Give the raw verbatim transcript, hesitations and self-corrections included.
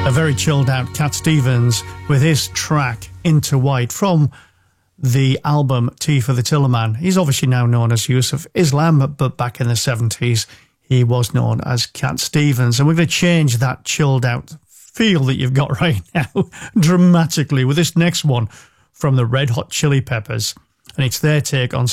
A very chilled out Cat Stevens with his track Into White from the album Tea for the Tillerman. He's obviously now known as Yusuf Islam, but back in the seventies he was known as Cat Stevens. And we're going to change that chilled out feel that you've got right now dramatically with this next one from the Red Hot Chili Peppers. And it's their take on